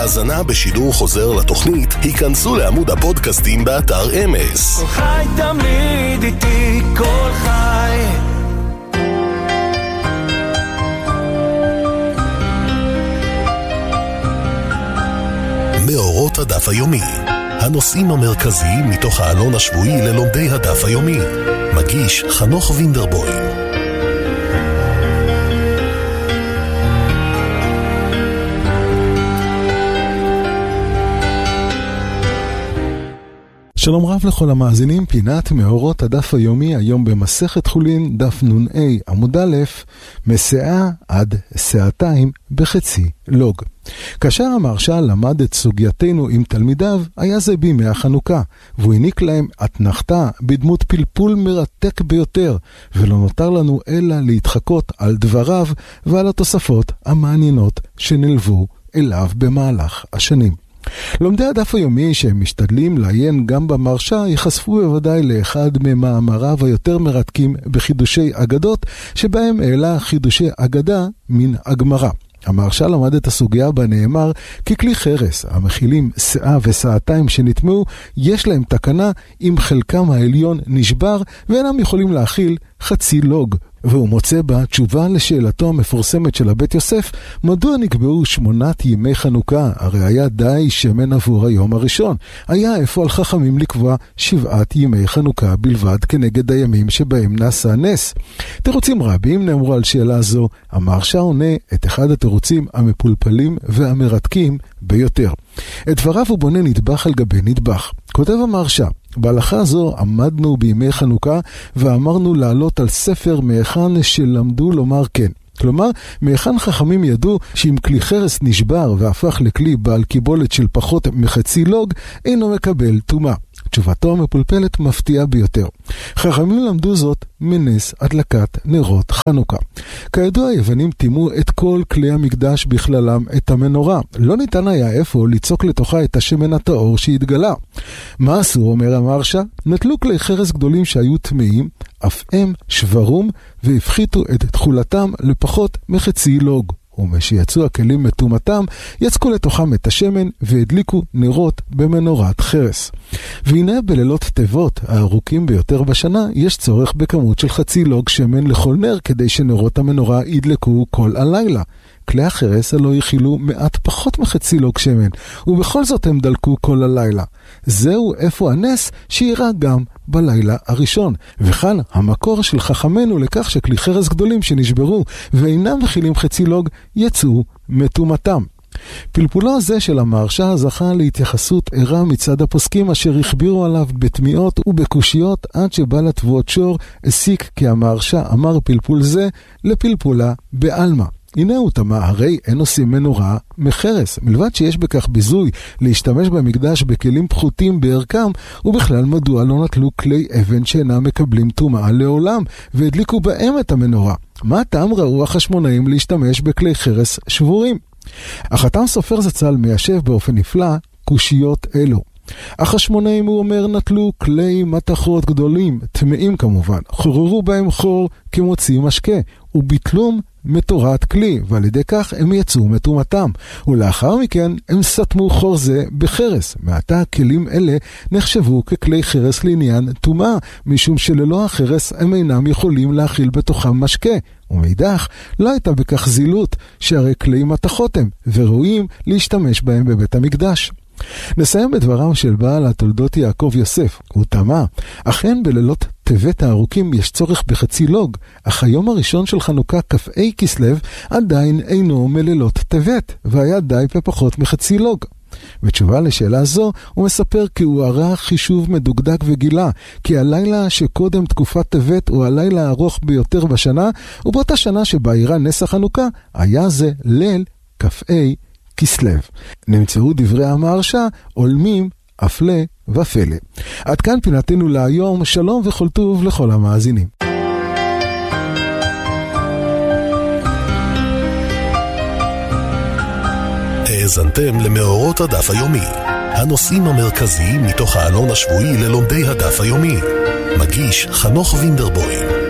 להאזנה בשידור חוזר לתוכנית, היכנסו לעמוד הפודקאסטים באתר אמס. כל חי תמיד איתי, כל חי. מאורות הדף היומי, הנושאים המרכזיים מתוך העלון השבועי ללומדי הדף היומי. מגיש חנוך וינדרבוים. שלום רב לכל המאזינים, פינת מאורות הדף היומי, היום במסכת חולין, דף נ"א עמוד א', מסעה עד סעתיים בחצי לוג. כאשר המהרש"ל למד את סוגייתנו עם תלמידיו, היה זה בימי החנוכה, והוא העניק להם אתנחתה בדמות פלפול מרתק ביותר, ולא נותר לנו אלא להתחקות על דבריו ועל התוספות המעניינות שנלוו אליו במהלך השנים. לומדי הדף היומי שהם משתדלים לעיין גם במהרש"א יחשפו בוודאי לאחד ממאמריו היותר מרתקים בחידושי אגדות, שבהם העלה חידושי אגדה מן הגמרא. המהרש"א למד את הסוגיה בה נאמר כי כלי חרס המכילים שאה וסעתיים שנטמעו יש להם תקנה אם חלקם העליון נשבר ואינם יכולים להכיל חצי לוג. והוא מוצא בה תשובה לשאלתו המפורסמת של הבית יוסף, מדוע נקבעו 8 ימי חנוכה? הרי היה די שמן עבור היום הראשון. היה איפה על חכמים לקבוע 7 ימי חנוכה בלבד כנגד הימים שבהם נעשה נס? תירוצים רבים נאמרו על שאלה זו. המהרש"א עונה את אחד התירוצים המפולפלים והמרתקים ביותר. את דבריו הוא בונה נדבך על גבי נדבך. כותב המהרש"א, בהלכה זו עמדנו בימי חנוכה ואמרנו לעלות על ספר מהיכן שלמדו לומר כן. כלומר, מהיכן חכמים ידעו שאם כלי חרס נשבר והפך לכלי בעל קיבולת של פחות מחצי לוג, אינו מקבל טומאה. תשובתו המפולפלת מפתיעה ביותר. חכמים למדו זאת מנס הדלקת נרות חנוכה. כידוע, היוונים טימו את כל כלי המקדש בכללם את המנורה. לא ניתן היה איפה ליצוק לתוכה את השמן הטהור שהתגלה. מה עשו, אומר המהרש"א? נטלו כלי חרס גדולים שהיו טמאים, אף הם שברום, והפחיתו את תכולתם לפחות מחצי לוג. ומשיצאו הכלים מטומאתם, יצקו לתוכם את השמן והדליקו נרות במנורת חרס. והנה בלילות טבות הארוכים ביותר בשנה, יש צורך בכמות של חצי לוג שמן לכל נר, כדי שנרות המנורה ידלקו כל הלילה. כלי החרס הלא יכילו מעט פחות מחצי לוג שמן, ובכל זאת הם דלקו כל הלילה. זהו איפה הנס שאירע גם בלילה הראשון. וכאן המקור של חכמנו לכך שכלי חרס גדולים שנשברו ואינם מכילים חצי לוג יצאו מטומאתם. פלפולו הזה של המהרש"א זכה להתייחסות ערה מצד הפוסקים אשר הכבירו עליו בתמיעות ובקושיות, עד שבעל התבואות שור הסיק כי המהרש"א אמר פלפול זה לפלפולה בעלמא. הנה הוא תמה, הרי אין עושים מנורה מחרס, מלבד שיש בכך ביזוי להשתמש במקדש בכלים פחותים בערכם, ובכלל מדוע לא נטלו כלי אבן שאינם מקבלים טומאה לעולם והדליקו בהם את המנורה? מה טעם ראו החשמונאים להשתמש בכלי חרס שבורים? החתם סופר זצ"ל מיישב באופן נפלא קושיות אלו. החשמונאים, הוא אומר, נטלו כלי מתכות גדולים, טמאים כמובן, חוררו בהם חור כמוציא משקה, וביטלום מתורת כלי, ועל ידי כך הם יצאו מטומאתם, ולאחר מכן הם סתמו חור זה בחרס. מעתה כלים אלה נחשבו ככלי חרס לעניין טומאה, משום שללא החרס הם אינם יכולים להכיל בתוכם משקה. ומאידך, לא הייתה בכך זילות, שהרי כלי מתכות הם, וראויים להשתמש בהם בבית המקדש. נסיים בדבריו של בעל התולדות יעקב יוסף. הוא תמה, אכן בלילות טבת הארוכים יש צורך בחצי לוג, אך היום הראשון של חנוכה כ"ה כסלו עדיין אינו מלילות טבת, והיה די בפחות מחצי לוג. בתשובה לשאלה זו, הוא מספר כי הוא ערך חישוב מדוקדק וגילה, כי הלילה שקודם תקופת טבת הוא הלילה הארוך ביותר בשנה, ובאותה שנה שבה אירע נס החנוכה, היה זה ליל כ"ה כסלו. נמצאו דברי המהרש"א עולמים אפלה ופלא. עד כאן פינתנו להיום, שלום וכל טוב לכל המאזינים. האזנתם למאורות הדף היומי, הנושאים המרכזיים מתוך העלון השבועי ללומדי הדף היומי. מגיש חנוך וינדרבוים.